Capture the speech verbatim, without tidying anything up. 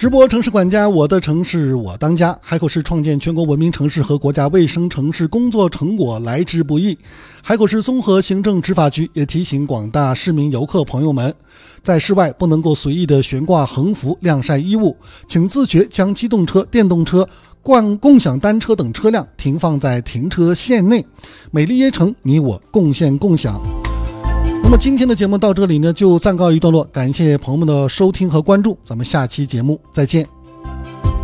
直播城市管家，我的城市我当家。海口市创建全国文明城市和国家卫生城市工作成果来之不易。海口市综合行政执法局也提醒广大市民游客朋友们，在室外不能够随意的悬挂横幅、晾晒衣物，请自觉将机动车、电动车、共共享单车等车辆停放在停车线内。美丽耶城，你我贡献共享。那么今天的节目到这里呢，就暂告一段落，感谢朋友们的收听和关注，咱们下期节目再见。